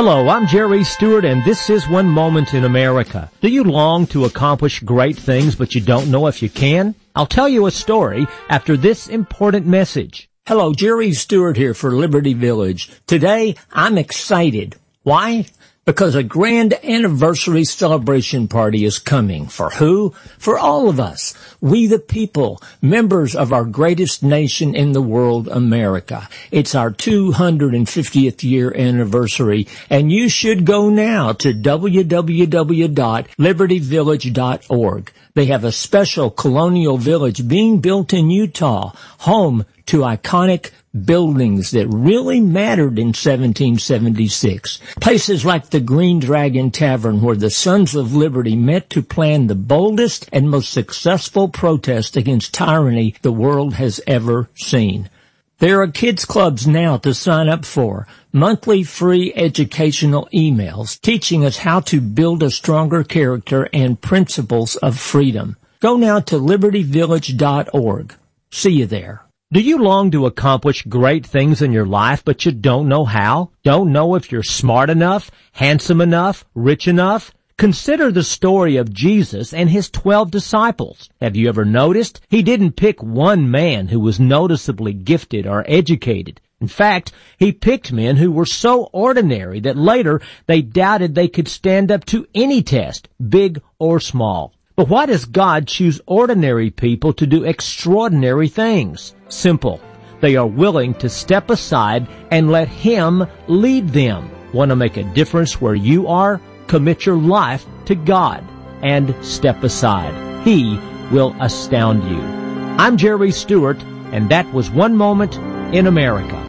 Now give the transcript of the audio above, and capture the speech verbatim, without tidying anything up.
Hello, I'm Jerry Stewart, and this is One Moment in America. Do you long to accomplish great things, but you don't know if you can? I'll tell you a story after this important message. Hello, Jerry Stewart here for Liberty Village. Today, I'm excited. Why? Because a grand anniversary celebration party is coming. For who? For all of us. We the people, members of our greatest nation in the world, America. It's our two hundred fiftieth year anniversary, and you should go now to w w w dot liberty village dot org. They have a special colonial village being built in Utah, home to iconic buildings that really mattered in seventeen seventy-six. Places like the Green Dragon Tavern, where the Sons of Liberty met to plan the boldest and most successful protest against tyranny the world has ever seen. There are kids clubs now to sign up for, monthly free educational emails teaching us how to build a stronger character and principles of freedom. Go now to liberty village dot org. See you there. Do you long to accomplish great things in your life, but you don't know how? Don't know if you're smart enough, handsome enough, rich enough? Consider the story of Jesus and his twelve disciples. Have you ever noticed? He didn't pick one man who was noticeably gifted or educated. In fact, he picked men who were so ordinary that later they doubted they could stand up to any test, big or small. But why does God choose ordinary people to do extraordinary things? Simple. They are willing to step aside and let Him lead them. Want to make a difference where you are? Commit your life to God and step aside. He will astound you. I'm Jerry Stewart, and that was One Moment in America.